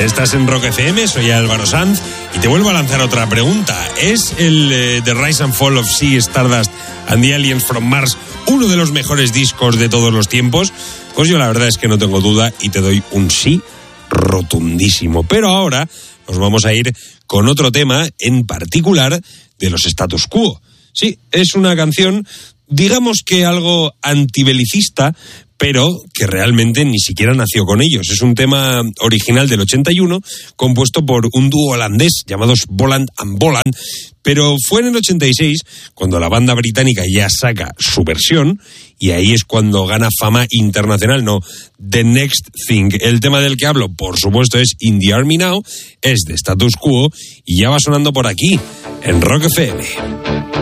Estás en Rock FM, soy Álvaro Sanz y te vuelvo a lanzar otra pregunta. ¿Es el The Rise and Fall of Ziggy Stardust and the Aliens from Mars uno de los mejores discos de todos los tiempos? Pues yo la verdad es que no tengo duda y te doy un sí rotundísimo. Pero ahora nos vamos a ir con otro tema en particular de los Status Quo. Sí, es una canción, digamos que algo antibelicista, pero que realmente ni siquiera nació con ellos. Es un tema original del 81, compuesto por un dúo holandés llamados Bolland and Bolland, pero fue en el 86 cuando la banda británica ya saca su versión, y ahí es cuando gana fama internacional, no The Next Thing. El tema del que hablo, por supuesto, es In the Army Now, es de Status Quo, y ya va sonando por aquí, en Rock FM.